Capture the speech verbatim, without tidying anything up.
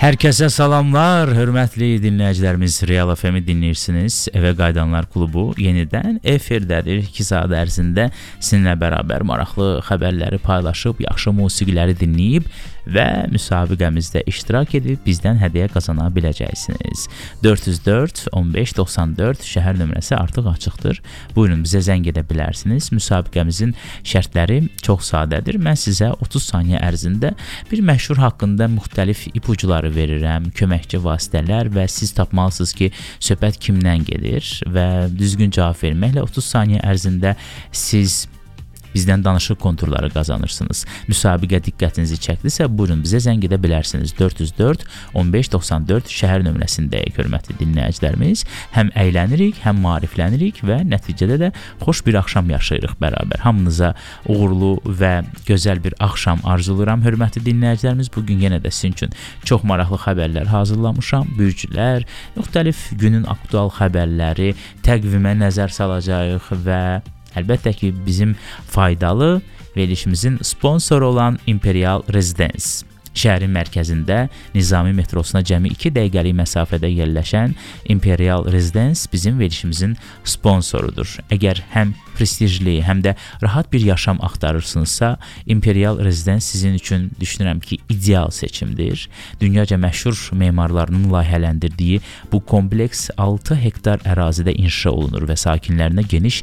Hər kəsə salamlar, hörmətli dinləyicilərimiz, Real F M-i dinləyirsiniz. Evə Qayıdanlar klubu yenidən efirdədir. iki saat ərzində sizinlə bərabər maraqlı xəbərləri paylaşıb, yaxşı musiqiləri dinləyib və müsabiqəmizdə iştirak edib bizdən hədiyyə qazana biləcəksiniz. dörd yüz dörd on beş doxsan dörd şəhər nömrəsi artıq açıqdır. Buyurun, bizə zəng edə bilərsiniz. Müsabiqəmizin şərtləri çox sadədir. Mən sizə otuz saniyə ərzində bir məşhur haqqında müxtəlif ipucuları verirəm, köməkçi vasitələr və siz tapmalısınız ki, söhbət kimdən gedir və düzgün cavab verməklə otuz saniyə ərzində siz bizdən danışıq konturları qazanırsınız. Müsabiqə diqqətinizi çəkdisə, buyurun, bizə zəng edə bilərsiniz. dörd yüz dörd on beş doxsan dörd şəhər nömrəsindəyik, hörmətli dinləyicilərimiz. Həm əylənirik, həm maariflənirik və nəticədə də xoş bir axşam yaşayırıq bərabər. Hamınıza uğurlu və gözəl bir axşam arzuluram, hörmətli dinləyicilərimiz. Bugün yenə də sizin üçün çox maraqlı xəbərlər hazırlamışam. Bürclər, müxtəlif günün aktual xəbərləri, təqvimə nəzər salacağıq və əlbəttə ki, bizim faydalı verilişimizin sponsoru olan Imperial Residence. Şəhərin mərkəzində Nizami metrosuna cəmi iki dəqiqəlik məsafədə yerləşən Imperial Residence bizim verilişimizin sponsorudur. Əgər həm prestijli, həm də rahat bir yaşam axtarırsınızsa, Imperial Residence sizin üçün düşünürəm ki, ideal seçimdir. Dünyaca məşhur memarlarının layihələndirdiyi bu kompleks altı hektar ərazidə inşa olunur və sakinlərinə geniş